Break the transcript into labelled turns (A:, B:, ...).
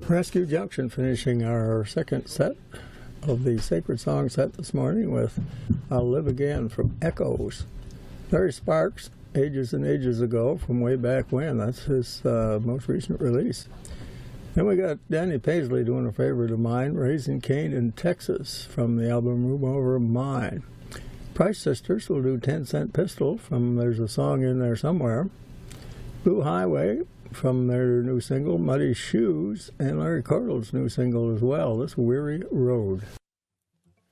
A: Rescue Junction finishing our second set of the Sacred Song set this morning with I'll Live Again from Echoes. Larry Sparks, ages and ages ago, from way back when. That's his most recent release. Then we got Danny Paisley doing a favorite of mine, Raising Cain in Texas, from the album Room Over Mine. Price Sisters will do 10 Cent Pistol from There's a Song in There Somewhere. Blue Highway from their new single, Muddy Shoes, and Larry Cardle's new single as well, This Weary Road.